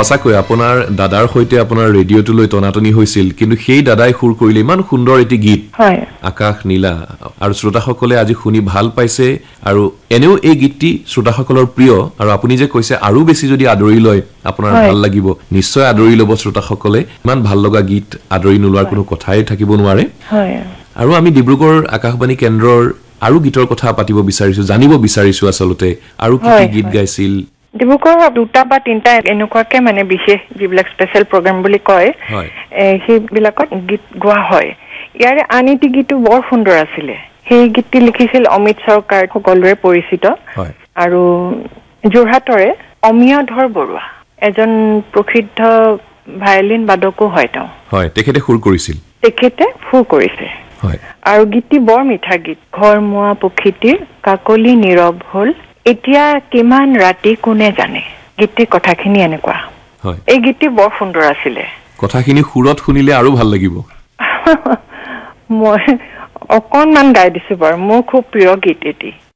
সঁচাকৈ আপোনাৰ দাদাৰ সৈতে আপোনাৰ ৰেডিঅ'টো লৈ টনাটনি হৈছিল কিন্তু সেই দাদাই সুৰ কৰিলে ইমান সুন্দৰ এটি গীত হয় আকাশ নীলা আৰু শ্ৰোতাসকলে আজি শুনি ভাল পাইছে আৰু এনেও এই গীতটি শ্ৰোতাসকলৰ প্ৰিয় আৰু আপুনি যে কৈছে আৰু বেছি যদি আদৰি লয় আপোনাৰ ভাল লাগিব নিশ্চয় আদৰি ল'ব শ্ৰোতাসকলে ইমান ভাল লগা গীত আদৰি নোলোৱাৰ কোনো কথাই থাকিব নোৱাৰে হয় আৰু আমি ডিব্ৰুগড় আকাশবাণী কেন্দ্ৰৰ আৰু গীতৰ কথা পাতিব বিচাৰিছো জানিব বিচাৰিছো আচলতে আৰু কি কি গীত গাইছিল ডিব্ৰুগড় দুটা বা তিনিটা এনেকুৱাকে মানে বিশেষ যিবিলাক স্পেচিয়েল প্ৰগ্ৰাম বুলি কয় সেইবিলাকত গীত গোৱা হয় ইয়াৰে আন এটি গীতো বৰ সুন্দৰ আছিলে সেই গীতটি লিখিছিল অমিত চৰকাৰ সকলোৰে পৰিচিত আৰু যোৰহাটৰে অমিয়াধৰ বৰুৱা এজন প্ৰসিদ্ধ ভায়লিন বাদকো হয় তেওঁ হয় তেখেতে সুৰ কৰিছিল আৰু গীতটি বৰ মিঠা গীত ঘৰ মোৱা পক্ষীটিৰ কাকলি নীৰৱ হল এতিয়া কিমান ৰাতি কোনে জানে গীতটিৰ কথাখিনি এনেকুৱা এই গীতটি বৰ সুন্দৰ আছিলে কথাখিনি সুৰত শুনিলে আৰু ভাল লাগিব মই অকণমান গাই দিছো বাৰু মোৰ খুব প্ৰিয় গীত এটি